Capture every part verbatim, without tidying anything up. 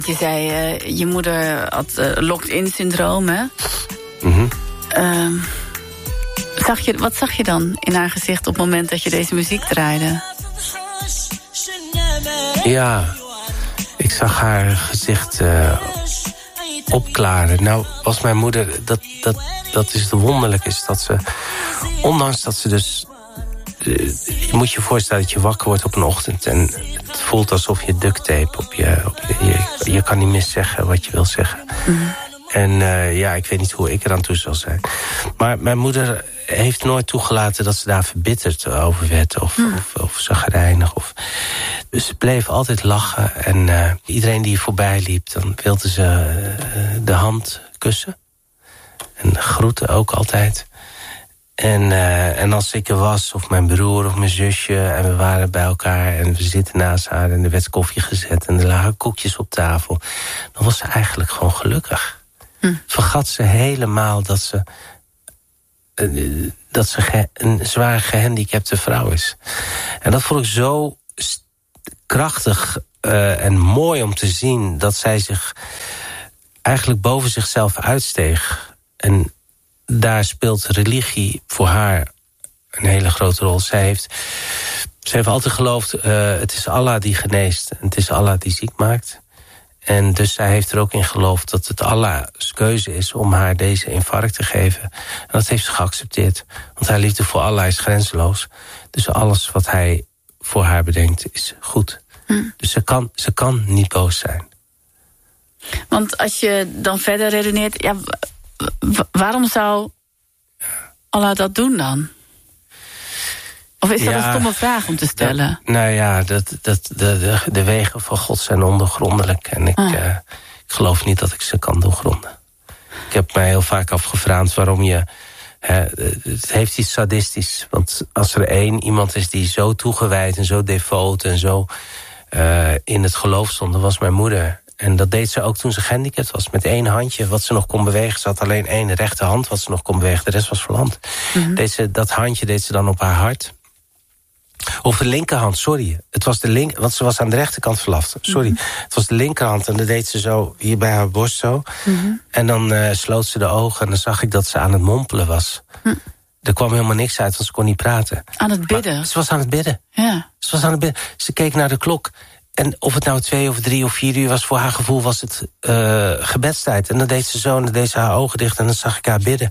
je zei, uh, je moeder had uh, locked-in syndroom, hè? Mm-hmm. Uh, zag je, wat zag je dan in haar gezicht op het moment dat je deze muziek draaide? Ja, ik zag haar gezicht uh, opklaren. Nou, was mijn moeder, dat, dat, dat is de wonderlijke, is dat ze, ondanks dat ze dus... Je moet je voorstellen dat je wakker wordt op een ochtend en het voelt alsof je duct tape op je... Op je, je, je kan niet meer zeggen wat je wil zeggen. Mm. En uh, ja, ik weet niet hoe ik er aan toe zal zijn. Maar mijn moeder heeft nooit toegelaten dat ze daar verbitterd over werd. Of, mm. of, of chagrijnig. Of... Dus ze bleef altijd lachen. En uh, iedereen die voorbij liep, dan wilde ze uh, de hand kussen. En groeten ook altijd. En, uh, en als ik er was, of mijn broer of mijn zusje... en we waren bij elkaar en we zitten naast haar... en er werd koffie gezet en er lagen koekjes op tafel... dan was ze eigenlijk gewoon gelukkig. Hm. Vergat ze helemaal dat ze... Uh, dat ze ge- een zwaar gehandicapte vrouw is. En dat vond ik zo st- krachtig uh, en mooi om te zien... dat zij zich eigenlijk boven zichzelf uitsteeg... en daar speelt religie voor haar een hele grote rol. Zij heeft, zij heeft altijd geloofd, uh, het is Allah die geneest. En het is Allah die ziek maakt. En dus zij heeft er ook in geloofd dat het Allah's keuze is... om haar deze infarct te geven. En dat heeft ze geaccepteerd. Want haar liefde voor Allah is grenzeloos. Dus alles wat hij voor haar bedenkt is goed. Hm. Dus ze kan, ze kan niet boos zijn. Want als je dan verder redeneert... Ja, waarom zou Allah dat doen dan? Of is dat ja, een stomme vraag om te stellen? Dat, nou ja, dat, dat, de, de, de wegen van God zijn ondoorgrondelijk. En ik, ah. uh, ik geloof niet dat ik ze kan doorgronden. Ik heb mij heel vaak afgevraagd waarom je... Hè, het heeft iets sadistisch. Want als er één iemand is die zo toegewijd en zo devoot... en zo uh, in het geloof stond, dat was mijn moeder... En dat deed ze ook toen ze gehandicapt was. Met één handje wat ze nog kon bewegen. Ze had alleen één rechterhand wat ze nog kon bewegen. De rest was verlamd. Mm-hmm. Deed ze, dat handje deed ze dan op haar hart. Of de linkerhand, sorry. Het was de link, want ze was aan de rechterkant verlamd. Sorry. Mm-hmm. Het was de linkerhand en dat deed ze zo hier bij haar borst zo. Mm-hmm. En dan uh, sloot ze de ogen en dan zag ik dat ze aan het mompelen was. Mm. Er kwam helemaal niks uit, want ze kon niet praten. Aan het bidden? Maar ze was aan het bidden. Ja. Ze was aan het bidden. Ze keek naar de klok. En of het nou twee of drie of vier uur was, voor haar gevoel was het uh, gebedstijd. En dan deed ze zo en dan deed ze haar ogen dicht en dan zag ik haar bidden.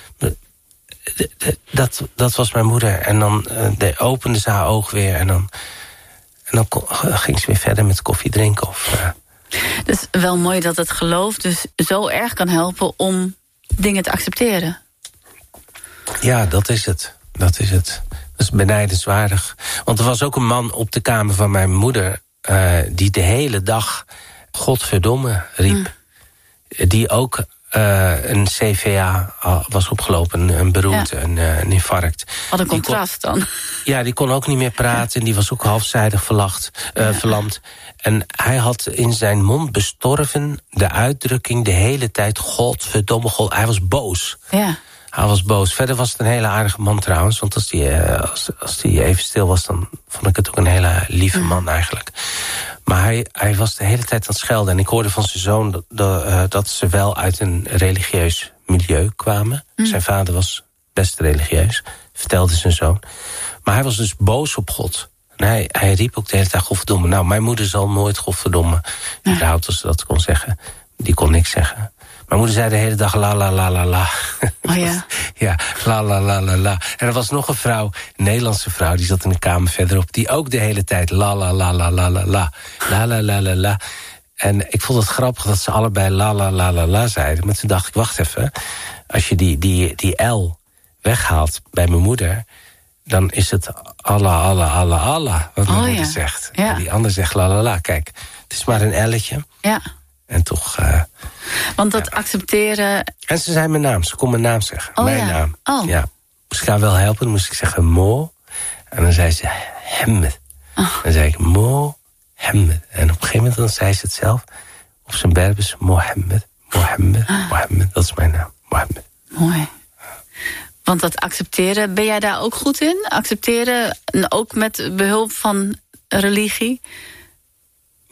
Dat, dat was mijn moeder. En dan uh, de, opende ze haar ogen weer en dan, en dan kon, ging ze weer verder met koffie drinken. Of, uh... Dus wel mooi dat het geloof dus zo erg kan helpen om dingen te accepteren. Ja, dat is het. Dat is het. Dat is benijdenswaardig. Want er was ook een man op de kamer van mijn moeder... Uh, die de hele dag Godverdomme riep. Mm. Die ook uh, een C V A was opgelopen, een, een beroerte, ja. een, uh, een infarct. Wat een contrast kon, dan. Ja, die kon ook niet meer praten. En die was ook halfzijdig verlacht, uh, ja. verlamd. En hij had in zijn mond bestorven de uitdrukking de hele tijd... Godverdomme, God. Hij was boos. Ja. Hij was boos. Verder was het een hele aardige man trouwens. Want als die, uh, als, als die even stil was, dan vond ik het ook een hele lieve man eigenlijk. Maar hij, hij was de hele tijd aan het schelden. En ik hoorde van zijn zoon dat, dat, uh, dat ze wel uit een religieus milieu kwamen. Mm. Zijn vader was best religieus, vertelde zijn zoon. Maar hij was dus boos op God. En hij, hij riep ook de hele tijd Godverdomme. Nou, mijn moeder zal nooit Godverdomme. Ja. Überhaupt als ze dat kon zeggen. Die kon niks zeggen. Mijn moeder zei de hele dag la la la la la. Oh ja? Ja, la la la la la. En er was nog een vrouw, een Nederlandse vrouw... die zat in de kamer verderop, die ook de hele tijd la la la la la la la. La la la la la. En ik vond het grappig dat ze allebei la la la la la zeiden. Maar toen dacht ik, wacht even. Als je die, die, die L weghaalt bij mijn moeder... dan is het Allah, Allah, Allah, Allah, wat mijn oh, moeder ja. zegt. Ja. En die ander zegt la la la. Kijk, het is maar een L'tje. Ja. En toch... Uh, Want dat ja. accepteren... En ze zei mijn naam, ze kon mijn naam zeggen. Oh, mijn ja. naam. Oh. Ja. Moest ik haar wel helpen, dan moest ik zeggen Mo. En dan zei ze Hemmet. Oh. Dan zei ik Mo, Hemmet. En op een gegeven moment dan zei ze het zelf. Op zijn Berbers, Mohammed, Mohammed, ah. Mohammed. Dat is mijn naam, Mohammed. Mooi. Want dat accepteren, ben jij daar ook goed in? Accepteren, ook met behulp van religie?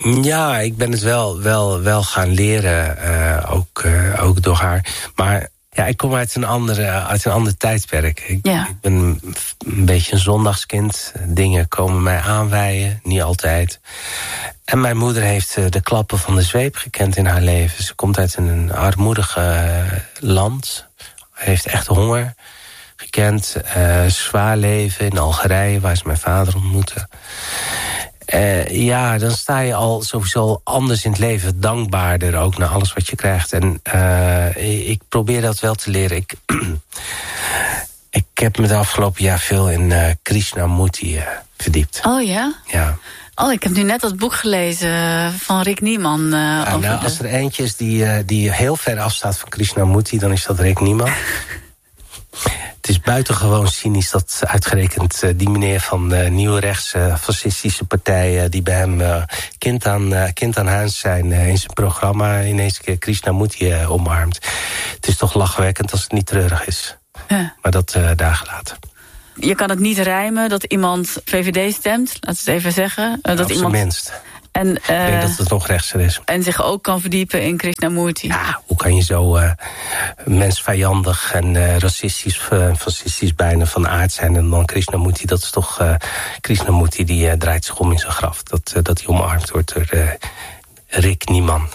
Ja, ik ben het wel, wel, wel gaan leren, uh, ook, uh, ook door haar. Maar ja, ik kom uit een, andere, uit een ander tijdperk. Ik, ja. ik ben een beetje een zondagskind. Dingen komen mij aanwaaien, niet altijd. En mijn moeder heeft de klappen van de zweep gekend in haar leven. Ze komt uit een armoedig uh, land. Heeft echt honger gekend. Uh, zwaar leven in Algerije, waar ze mijn vader ontmoette. Uh, ja, dan sta je al sowieso anders in het leven. Dankbaarder ook naar alles wat je krijgt. En uh, ik probeer dat wel te leren. Ik, ik heb me de afgelopen jaar veel in uh, Krishnamurti uh, verdiept. Oh ja? Ja. Oh, ik heb nu net dat boek gelezen van Rick Nieman. Uh, ja, over nou, de... als er eentje is die, uh, die heel ver afstaat van Krishnamurti, dan is dat Rick Nieman. Het is buitengewoon cynisch dat uitgerekend uh, die meneer van de uh, nieuwe rechtse uh, fascistische partijen die bij hem uh, kind, aan, uh, kind aan huis zijn uh, in zijn programma ineens een keer Krishnamurti uh, omarmt. Het is toch lachwekkend als het niet treurig is. Ja. Maar dat uh, daar gelaten. Je kan het niet rijmen dat iemand V V D stemt, laten we het even zeggen. Uh, ja, dat op iemand... zijn minst. En, uh, ik denk dat het nog rechtser is. En zich ook kan verdiepen in Krishnamurti. Ja, hoe kan je zo uh, mensvijandig en uh, racistisch, uh, fascistisch bijna van aard zijn? En dan Krishnamurti, dat is toch... Uh, Krishnamurti die uh, draait zich om in zijn graf. Dat, uh, dat hij omarmd wordt door uh, Rick Nieman.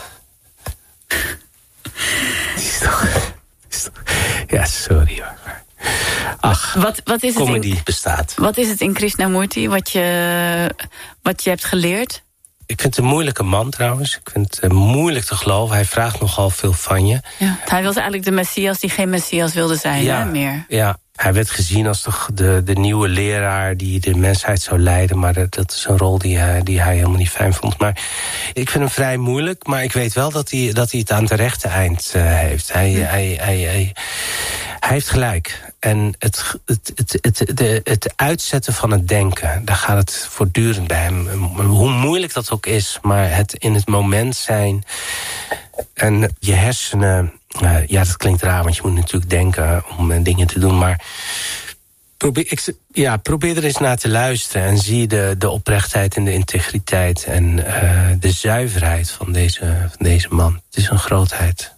is toch, is toch, ja, sorry hoor. Ach, wat, wat is comedy het in, bestaat. Wat is het in Krishnamurti wat je, wat je hebt geleerd? Ik vind het een moeilijke man trouwens. Ik vind het uh, moeilijk te geloven. Hij vraagt nogal veel van je. Ja, hij was eigenlijk de Messias die geen Messias wilde zijn, ja, hè, meer. Ja, hij werd gezien als de, de, de nieuwe leraar die de mensheid zou leiden. Maar dat, dat is een rol die, uh, die hij helemaal niet fijn vond. Maar ik vind hem vrij moeilijk. Maar ik weet wel dat hij, dat hij het aan het rechte eind uh, heeft. Hij, ja. hij, hij, hij, hij heeft gelijk. En het, het, het, het, de, het uitzetten van het denken, daar gaat het voortdurend bij hem. Hoe moeilijk dat ook is, maar het in het moment zijn en je hersenen... Uh, ja, dat klinkt raar, want je moet natuurlijk denken om uh, dingen te doen, maar probeer, ik, ja, probeer er eens naar te luisteren en zie de, de oprechtheid en de integriteit en uh, de zuiverheid van deze, van deze man. Het is een grootheid.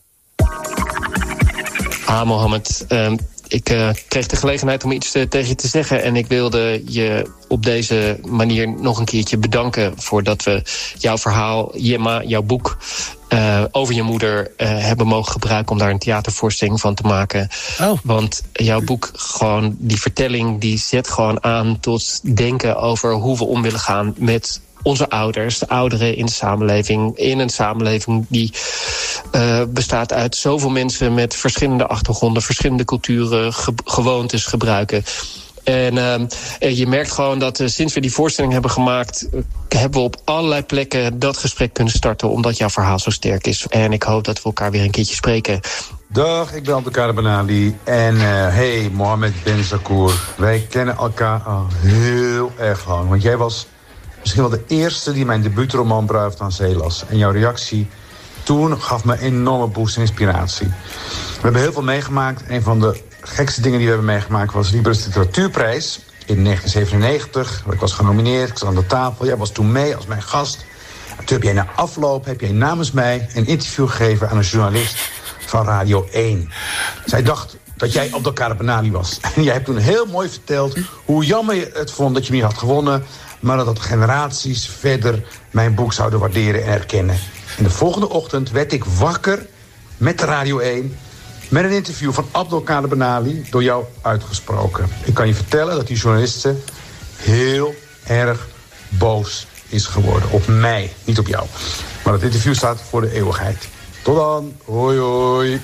Ah, Mohammed, uh, ik uh, kreeg de gelegenheid om iets uh, tegen je te zeggen en ik wilde je op deze manier nog een keertje bedanken voordat we jouw verhaal, Jemma, jouw boek Uh, over je moeder uh, hebben mogen gebruiken om daar een theatervoorstelling van te maken. Oh. Want jouw boek, gewoon die vertelling, die zet gewoon aan tot denken over hoe we om willen gaan met onze ouders, de ouderen in de samenleving, in een samenleving die uh, bestaat uit zoveel mensen met verschillende achtergronden, verschillende culturen, ge- gewoontes, gebruiken. En uh, je merkt gewoon dat uh, sinds we die voorstelling hebben gemaakt, uh, hebben we op allerlei plekken dat gesprek kunnen starten, omdat jouw verhaal zo sterk is. En ik hoop dat we elkaar weer een keertje spreken. Dag, ik ben Abdelkader Benali. En uh, hey, Mohammed Ben Zakour. Wij kennen elkaar al heel erg lang. Want jij was misschien wel de eerste die mijn debuutroman Bruiloft aan Zee las. En jouw reactie toen gaf me een enorme boost en inspiratie. We hebben heel veel meegemaakt. Een van de gekste dingen die we hebben meegemaakt was Libris Literatuurprijs in negentien zevenennegentig. Ik was genomineerd, ik zat aan de tafel. Jij was toen mee als mijn gast. En toen heb jij na afloop heb jij namens mij een interview gegeven aan een journalist van Radio één. Zij dacht dat jij Abdelkader Benali was. En jij hebt toen heel mooi verteld hoe jammer je het vond dat je niet had gewonnen, maar dat dat generaties verder mijn boek zouden waarderen en herkennen. En de volgende ochtend werd ik wakker met de Radio één... met een interview van Abdelkader Benali door jou uitgesproken. Ik kan je vertellen dat die journaliste heel erg boos is geworden. Op mij, niet op jou. Maar het interview staat voor de eeuwigheid. Tot dan. Hoi, hoi.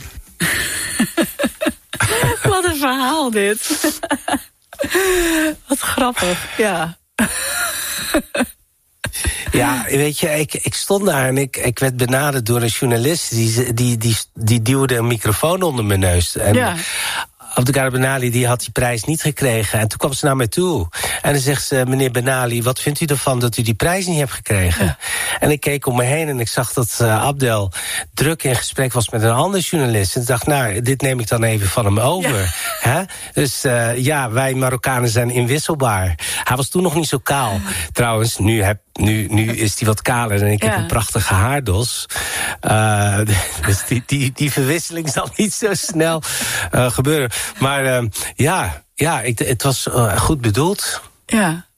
Wat een verhaal dit. Wat grappig, ja. Ja, weet je, ik, ik stond daar en ik, ik werd benaderd door een journalist. Die, die, die, die duwde een microfoon onder mijn neus. En ja. Abdelkader Benali die had die prijs niet gekregen. En toen kwam ze naar mij toe. En dan zegt ze, meneer Benali, wat vindt u ervan dat u die prijs niet hebt gekregen? Ja. En ik keek om me heen en ik zag dat uh, Abdel druk in gesprek was met een andere journalist. En ik dacht, nou, dit neem ik dan even van hem over. Ja. Hè? Dus uh, ja, wij Marokkanen zijn inwisselbaar. Hij was toen nog niet zo kaal. Trouwens, nu heb nu, nu is die wat kaler en ik ja. heb een prachtige haardos. Uh, dus die, die, die verwisseling zal niet zo snel uh, gebeuren. Maar uh, ja, ja ik, het was uh, goed bedoeld. Ja.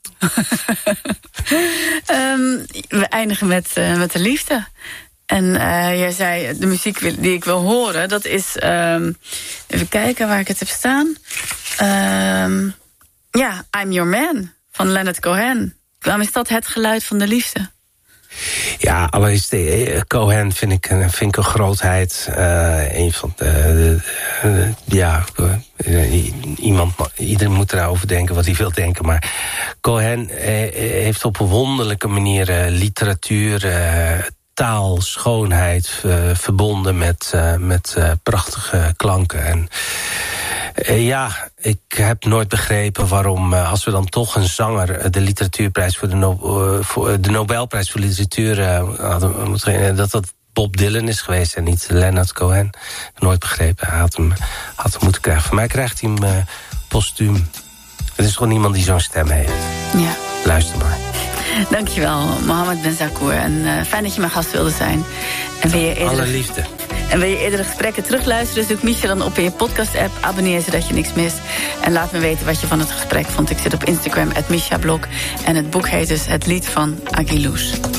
um, we eindigen met, uh, met de liefde. En uh, jij zei, de muziek die ik wil horen, dat is... Um, even kijken waar ik het heb staan. Um, ja, I'm Your Man van Leonard Cohen. Waarom is dat het geluid van de liefde? Ja, allereerst de, Cohen vind ik, vind ik een grootheid. Uh, een van de... de, de ja, uh, iemand, iedereen moet erover denken wat hij wil denken. Maar Cohen uh, heeft op een wonderlijke manier uh, literatuur... Uh, taal, schoonheid, uh, verbonden met, uh, met uh, prachtige klanken. En uh, ja, ik heb nooit begrepen waarom, uh, als we dan toch een zanger... Uh, de literatuurprijs voor de, no uh, voor, uh, de Nobelprijs voor literatuur uh, hadden moeten, uh, dat dat Bob Dylan is geweest en niet Leonard Cohen. Nooit begrepen. Hij had hem, had hem moeten krijgen. Voor mij krijgt hij hem uh, postuum. Het is gewoon iemand die zo'n stem heeft. Ja. Luister maar. Dankjewel, Mohammed Benzakour. En uh, fijn dat je mijn gast wilde zijn. En wil je eerdere, alle liefde. En wil je eerdere gesprekken terugluisteren... zoek Misha dan op in je podcast-app. Abonneer zodat je niks mist. En laat me weten wat je van het gesprek vond. Ik zit op Instagram, at Misha Blok. En het boek heet dus Het Lied van Aguiluche.